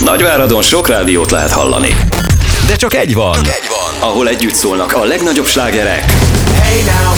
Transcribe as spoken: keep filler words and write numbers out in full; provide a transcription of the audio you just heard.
Nagyváradon sok rádiót lehet hallani. De csak egy van, ahol együtt szólnak a legnagyobb slágerek Hey now,